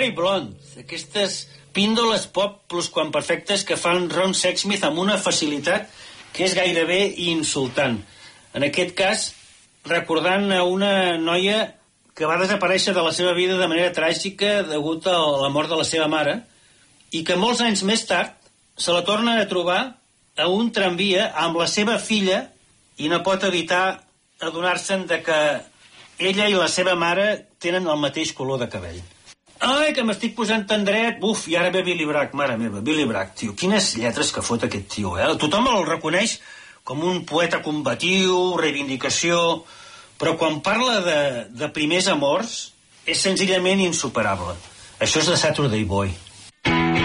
Very Blonde, aquestes píndoles pop plusquamperfectes que fan Ron Sexsmith amb una facilitat que és gairebé insultant. En aquest cas, recordant a una noia que va desaparèixer de la seva vida de manera tràgica degut a la mort de la seva mare i que molts anys més tard se la torna a trobar a un tramvia amb la seva filla i no pot evitar adonar-se'n de que ella i la seva mare tenen el mateix color de cabell. Ai, que m'estic posant tan dret. Buf, i ara ve Billy Bragg, mare meva, Billy Bragg, tio. Quines lletres que fot aquest tio, eh? Tothom el reconeix com un poeta combatiu, reivindicació, però quan parla de primers amors és senzillament insuperable. Això és de Saturday Boy.